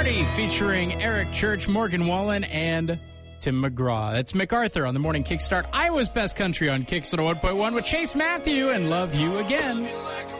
Party featuring Eric Church, Morgan Wallen, and Tim McGraw. That's MacArthur on the Morning Kickstart. Iowa's Best Country on Kicks 101.1 with Chase Matthew and Love You Again.